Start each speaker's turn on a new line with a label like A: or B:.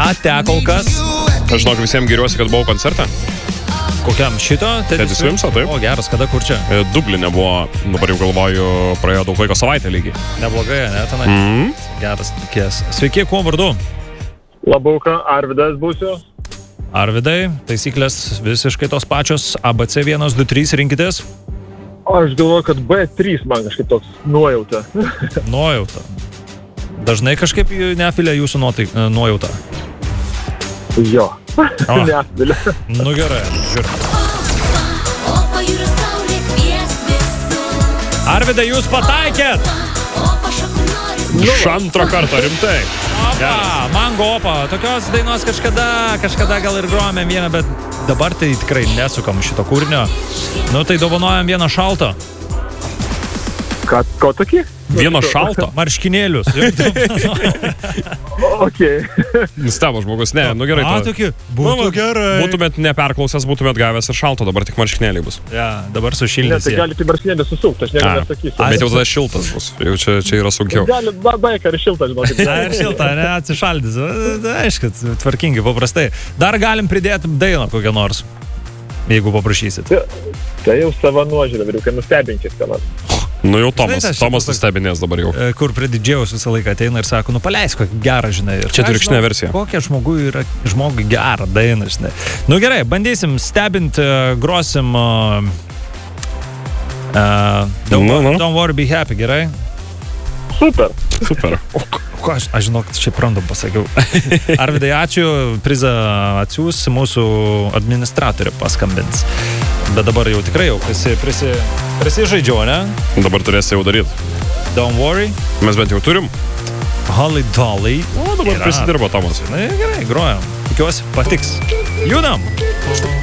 A: Ate kol kas.
B: Aš žinok, visiems geriuosi, kad buvau koncerte.
A: Kokiam šito?
B: Teddy Swimso, taip.
A: O, geras, kada, kur čia?
B: Dubline buvo, dabar jau galvoju, praėjo daug laiko, savaitę lygiai.
A: Neblogai, ne, tenai. Geras tikės. Sveiki, kuo vardu?
C: Labauka, Arvidas būsiu.
A: Arvidai, taisyklės visiškai tos pačios. ABC 1, 2, 3, rinkitės.
C: Aš galvoju, kad B3 man kažkaip toks nuojauta.
A: Nuojauta. Dažnai kažkaip nefilia jūsų nuojauta.
C: Jo, nefilia.
A: Nu gerai, žiūrėk. Arvidai, jūs pataikėt!
B: Iš antro karto, rimtai.
A: Opa, Mango Opa. Tokios dainos kažkada gal ir grojame vieną, bet dabar tai tikrai nesukam šito kūrinio. Nu tai dovanojam vieną šaltą.
C: Ko tokį?
B: Vieno šalto?
A: Marškinėlius.
C: Okay.
B: Nustebo žmogus, ne, nu gerai.
A: Tokį, būtų gerai.
B: Būtumėt neperklausęs, būtumėt gavęs ir šalto, dabar tik marškinėliai bus.
A: Ja, dabar sušildys.
C: Ne, tai gali tai marškinėlį susukti, aš nesakysiu.
B: Bet jau tada šiltas bus, jau čia yra sunkiau.
C: Gali, baika ir šiltas, žinokit.
A: Ir šilta, ne, atsišaldys. Aišku, tvarkingai, paprastai. Dar galim pridėti dainą kokią nors, jeigu paprašysit.
C: Tai jau savo nuožiūrą, vyriukai, nustebinkit ką nors.
B: Nu jau Tomas nustebinės dabar jau.
A: Kur prie didžėjaus visą laiką ateina ir sako, nu paleisk kokį gerą, žinai.
B: Čia turikšnė versija.
A: Kokia žmogui gerą dainą, žinai. Nu gerai, bandysim stebint, grosim Don't Worry Be Happy, gerai?
C: Super.
A: Ko aš žinok, čia random pasakiau. Arvidai, ačiū, prizą atsiūs, mūsų administratorė paskambins. Bet dabar jau tikrai jau prisižaidžiau, ne?
B: Dabar turėsi jau daryti.
A: Don't Worry.
B: Mes bent jau turim.
A: Holly Dolly.
B: O, dabar prisidirbo Tomas.
A: Na gerai, grojam. Tikiuosi, patiks. Judam.